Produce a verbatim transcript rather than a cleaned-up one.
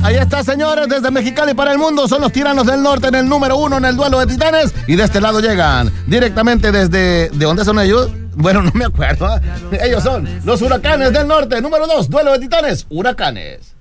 Ahí está, señores, desde Mexicali para el mundo. Son los Tiranos del Norte en el número uno en el duelo de titanes. Y de este lado llegan directamente desde... ¿De dónde son ellos? Bueno, no me acuerdo. Ellos son los Huracanes del Norte. Número dos, duelo de titanes, Huracanes.